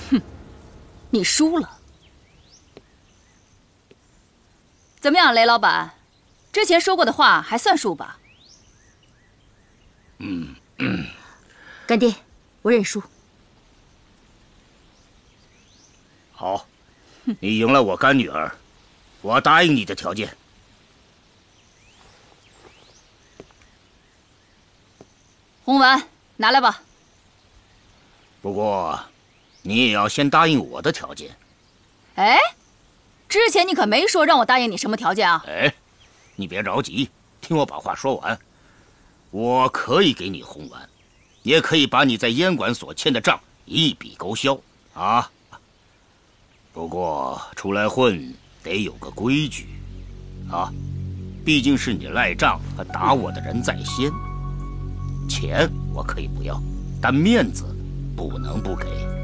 你输了。怎么样，雷老板？之前说过的话还算数吧？ 干爹，我认输。 好，你赢了我干女儿，我答应你的条件。 红丸，拿来吧。 不过，你也要先答应我的条件。 哎，之前你可没说让我答应你什么条件啊？ 哎，你别着急，听我把话说完。我可以给你红丸，也可以把你在烟馆所欠的账一笔勾销啊。不过出来混得有个规矩啊，毕竟是你赖账和打我的人在先。钱我可以不要，但面子不能不给。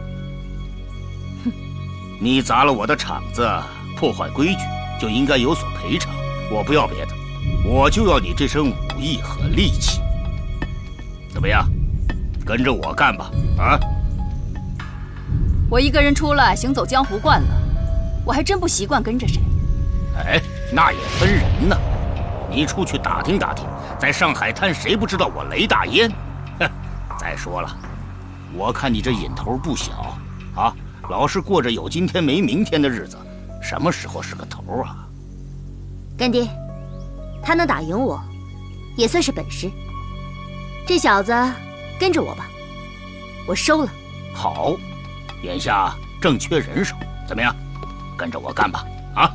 你砸了我的场子，破坏规矩，就应该有所赔偿。我不要别的，我就要你这身武艺和力气。怎么样？跟着我干吧！啊！ 我一个人出来行走江湖惯了，我还真不习惯跟着谁。 哎，那也分人呢。你出去打听打听，在上海滩谁不知道我雷大烟？哼！再说了，我看你这瘾头不小啊，老是过着有今天没明天的日子，什么时候是个头啊？ 干爹，他能打赢我，也算是本事。这小子跟着我吧，我收了。 好，眼下正缺人手，怎么样？跟着我干吧！啊！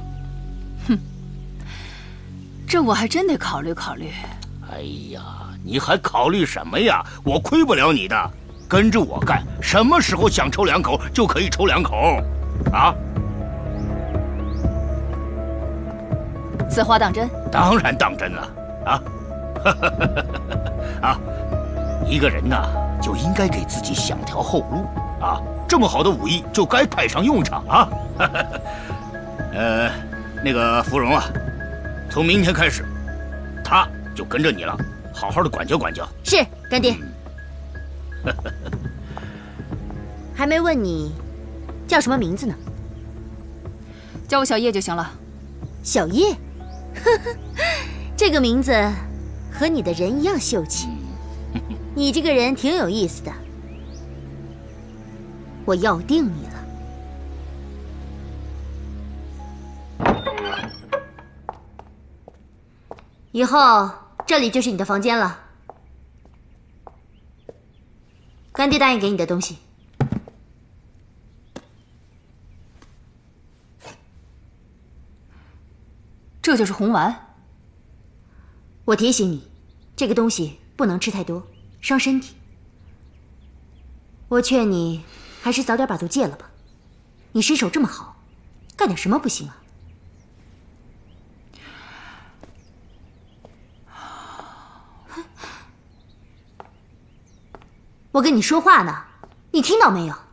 这我还真得考虑考虑。 哎呀，你还考虑什么呀？我亏不了你的，跟着我干，什么时候想抽两口就可以抽两口，啊？ 此话当真？ 当然当真了，啊！啊，一个人呐，就应该给自己想条后路啊！这么好的武艺就该派上用场啊！那个芙蓉啊。从明天开始，他就跟着你了，好好的管教管教。 是，干爹。还没问你叫什么名字呢？ 叫我小叶就行了。 小叶，这个名字和你的人一样秀气。你这个人挺有意思的，我要定你了。以后这里就是你的房间了，干爹答应给你的东西。 这就是红丸。 我提醒你，这个东西不能吃太多，伤身体。我劝你还是早点把毒戒了吧。你身手这么好，干点什么不行啊？我跟你说话呢，你听到没有？